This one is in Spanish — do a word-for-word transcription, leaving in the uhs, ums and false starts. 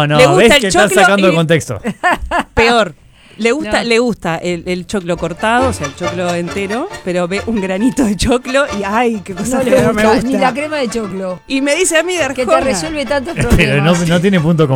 No, no, le gusta ves el que estás choclo sacando y- de contexto. Peor. Le gusta, No. le gusta el, el choclo cortado, o sea, el choclo entero, pero ve un granito de choclo y ¡ay, qué cosa No le fea, gusta, me gusta! ni la crema de choclo. Y me dice a mí de Que te Arjona. resuelve tantos problemas. Pero no, no tiene punto